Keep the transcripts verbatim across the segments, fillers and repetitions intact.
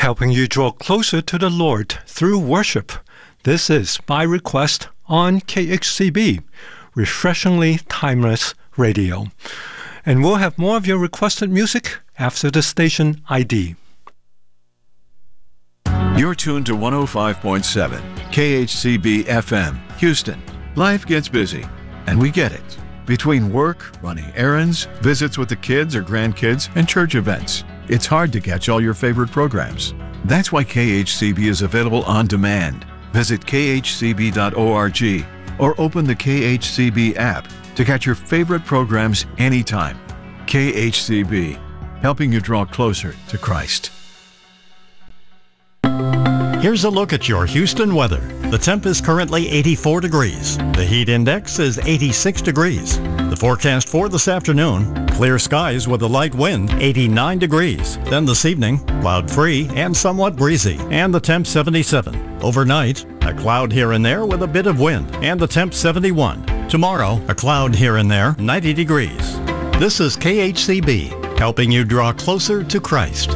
helping you draw closer to the Lord through worship. This is By Request on K H C B, refreshingly timeless radio. And we'll have more of your requested music after the station I D. You're tuned to one oh five point seven K H C B F M, Houston. Life gets busy, and we get it. Between work, running errands, visits with the kids or grandkids, and church events, it's hard to catch all your favorite programs. That's why K H C B is available on demand. Visit k h c b dot org or open the K H C B app to catch your favorite programs anytime. K H C B, helping you draw closer to Christ. Here's a look at your Houston weather. The temp is currently eighty-four degrees. The heat index is eighty-six degrees. The forecast for this afternoon, clear skies with a light wind, eighty-nine degrees. Then this evening, cloud-free and somewhat breezy, and the temp seventy-seven. Overnight, a cloud here and there with a bit of wind, and the temp seventy-one. Tomorrow, a cloud here and there, ninety degrees. This is K H C B, helping you draw closer to Christ.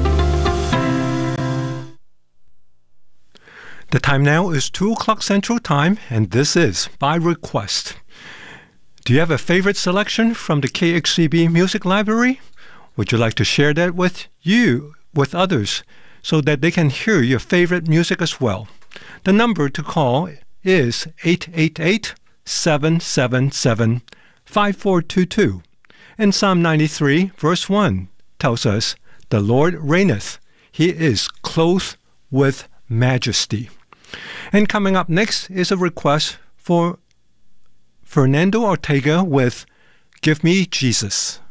The time now is two o'clock Central Time, and this is By Request. Do you have a favorite selection from the K H C B Music Library? Would you like to share that with you, with others, so that they can hear your favorite music as well? The number to call is eight eight eight, seven seven seven, five four two two. And Psalm ninety-three, verse one, tells us, "The Lord reigneth. He is clothed with majesty." And coming up next is a request for Fernando Ortega with "Give Me Jesus."